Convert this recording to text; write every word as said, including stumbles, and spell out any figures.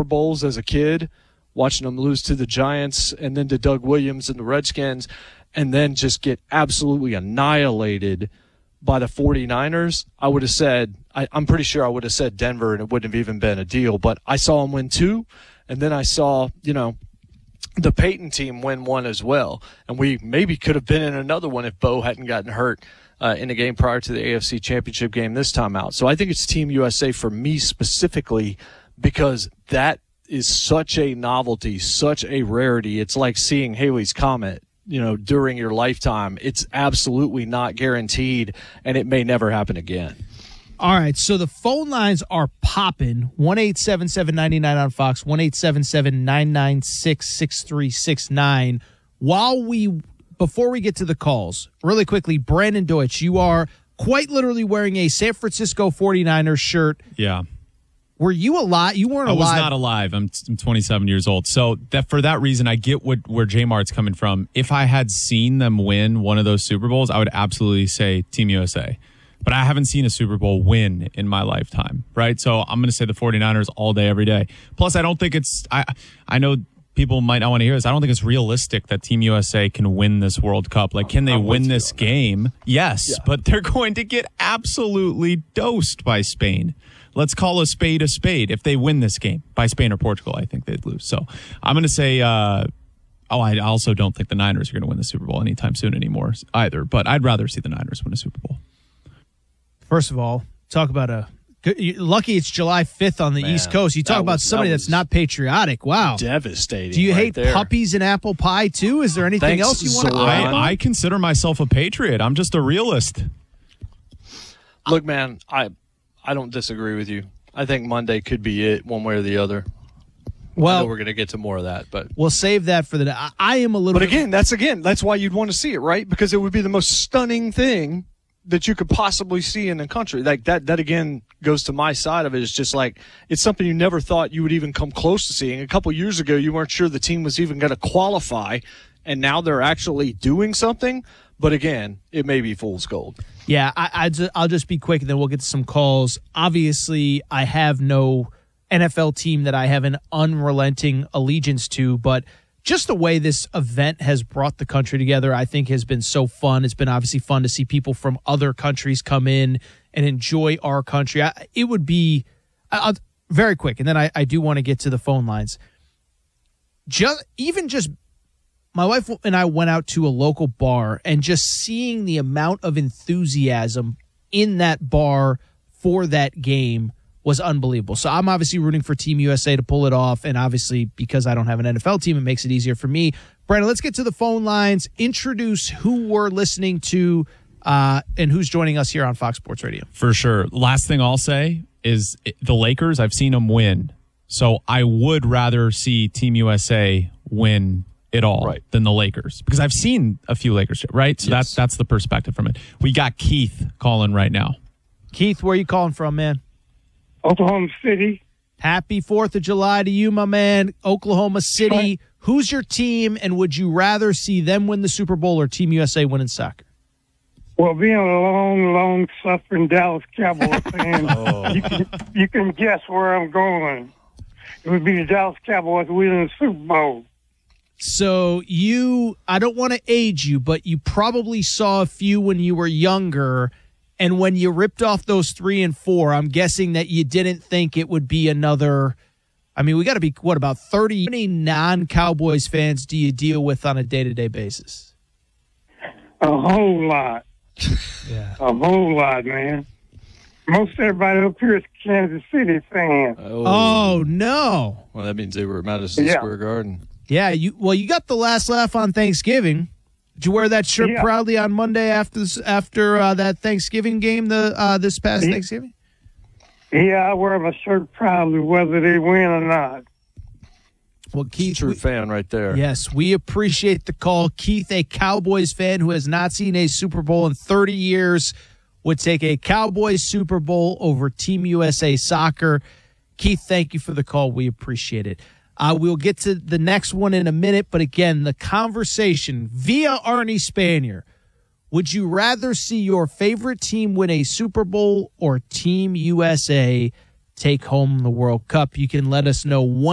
Super Bowls as a kid, watching them lose to the Giants and then to Doug Williams and the Redskins, and then just get absolutely annihilated by the 49ers, I would have said, I, I'm pretty sure I would have said Denver and it wouldn't have even been a deal. But I saw them win two, and then I saw, you know, the Peyton team win one as well. And we maybe could have been in another one if Bo hadn't gotten hurt uh, in the game prior to the A F C Championship game this time out. So I think it's Team U S A for me specifically because that is such a novelty, such a rarity. It's like seeing Halley's Comet, you know, during your lifetime. It's absolutely not guaranteed, and it may never happen again. All right, so the phone lines are popping. one eight seven seven nine nine on Fox, one eight seven seven nine nine six six three six nine. While we, before we get to the calls, really quickly, Brandon Deutsch, you are quite literally wearing a San Francisco 49ers shirt. Yeah. Were you alive? You weren't alive. I was alive. not alive. I'm, I'm twenty-seven years old. So that for that reason, I get what where J-Mart's coming from. If I had seen them win one of those Super Bowls, I would absolutely say Team U S A. But I haven't seen a Super Bowl win in my lifetime, right? So I'm going to say the 49ers all day, every day. Plus, I don't think it's – I I know people might not want to hear this. I don't think it's realistic that Team U S A can win this World Cup. Like, can they I'm win this game? Yes, yeah. But they're going to get absolutely dosed by Spain. Let's call a spade a spade. If they win this game by Spain or Portugal, I think they'd lose. So I'm going to say uh, – oh, I also don't think the Niners are going to win the Super Bowl anytime soon anymore either. But I'd rather see the Niners win a Super Bowl. First of all, talk about a – lucky it's July fifth on the Man, East Coast. You talk about was, somebody that that's not patriotic. Wow. Devastating. Do you right hate there. puppies and apple pie too? Is there anything Thanks, else you want to I, I consider myself a patriot. I'm just a realist. Look, man, I I don't disagree with you. I think Monday could be it one way or the other. Well, I know we're going to get to more of that, but we'll save that for the I, I am a little But bit, again, that's again, that's why you'd want to see it, right? Because it would be the most stunning thing that you could possibly see in the country. Like that, that again goes to my side of it. It's just like, it's something you never thought you would even come close to seeing. A couple years ago, you weren't sure the team was even going to qualify, and now they're actually doing something. But again, it may be fool's gold. Yeah, I, I just, I'll just be quick, and then we'll get to some calls. Obviously, I have no N F L team that I have an unrelenting allegiance to, but just the way this event has brought the country together, I think, has been so fun. It's been obviously fun to see people from other countries come in and enjoy our country. I, it would be I'll, very quick, and then I, I do want to get to the phone lines. Just even just my wife and I went out to a local bar, and just seeing the amount of enthusiasm in that bar for that game was unbelievable. So I'm obviously rooting for Team U S A to pull it off, and obviously because I don't have an N F L team, it makes it easier for me. Brandon, let's get to the phone lines. Introduce who we're listening to uh, and who's joining us here on Fox Sports Radio. For sure. Last thing I'll say is the Lakers, I've seen them win. So I would rather see Team U S A win it all right. than the Lakers, because I've seen a few Lakers, right? So yes. that's that's the perspective from it. We got Keith calling right now. Keith, where are you calling from, man? Oklahoma City. Happy fourth of July to you, my man. Oklahoma City. Hi. Who's your team, and would you rather see them win the Super Bowl or Team U S A win in soccer? Well, being a long, long-suffering Dallas Cowboys fan, oh. you, can, you can guess where I'm going. It would be the Dallas Cowboys winning the Super Bowl. So you, I don't want to age you, but you probably saw a few when you were younger. And when you ripped off those three and four, I'm guessing that you didn't think it would be another. I mean, we got to be, what, about thirty? How many non-Cowboys fans do you deal with on a day-to-day basis? A whole lot. Yeah. A whole lot, man. Most everybody up here is Kansas City fans. Oh, oh no. Well, that means they were at Madison yeah. Square Garden. Yeah, you. Well, you got the last laugh on Thanksgiving. Did you wear that shirt yeah. proudly on Monday after after uh, that Thanksgiving game the uh, this past yeah. Thanksgiving? Yeah, I wear my shirt proudly whether they win or not. Well, Keith, true we, fan right there. Yes, we appreciate the call. Keith, a Cowboys fan who has not seen a Super Bowl in thirty years, would take a Cowboys Super Bowl over Team U S A Soccer. Keith, thank you for the call. We appreciate it. Uh, we'll get to the next one in a minute, but again, the conversation via Arnie Spanier. Would you rather see your favorite team win a Super Bowl or Team U S A take home the World Cup? You can let us know one